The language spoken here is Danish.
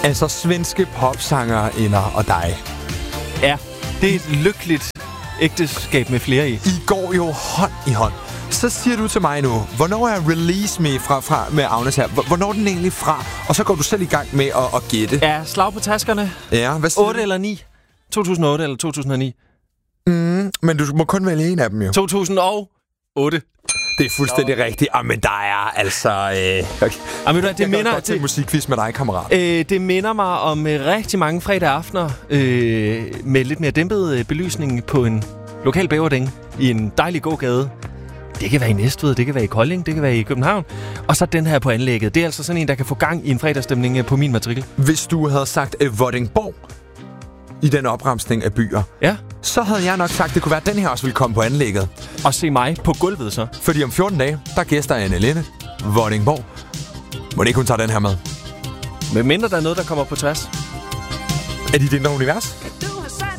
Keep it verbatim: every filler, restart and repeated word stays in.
Altså svenske popsangerinder og dig. Ja, det er et lykkeligt ægteskab med flere i. I går jo hånd i hånd. Så siger du til mig nu, hvornår er Release Me fra, fra med Agnes her? Hvornår er den egentlig fra? Og så går du selv i gang med at, at gætte. Ja, slag på taskerne. Ja, hvad siger otte du? eller ni? to tusind og otte eller to tusind og ni? Mm, men du må kun vælge en af dem jo. to tusind og otte. Det er fuldstændig oh. rigtigt. Ah, men der er altså... Øh, okay. ah, men, det jeg minder, kan godt til en musikquiz med dig, kammerat. Øh, det minder mig om øh, rigtig mange fredag aftener øh, med lidt mere dæmpet øh, belysning på en lokal bæverding i en dejlig gågade. Det kan være i Næstved, det kan være i Kolding, det kan være i København. Og så den her på anlægget. Det er altså sådan en, der kan få gang i en fredagsstemning på min matrikel. Hvis du havde sagt øh, Vordingborg i den opremsning af byer, ja. så havde jeg nok sagt, at det kunne være, at den her også ville komme på anlægget. Og se mig på gulvet så. Fordi om fjorten dage, der gæster Anne Linde, Vordingborg. Må det ikke kun tage den her med? Med mindre der er noget, der kommer på tværs. Er de det der univers?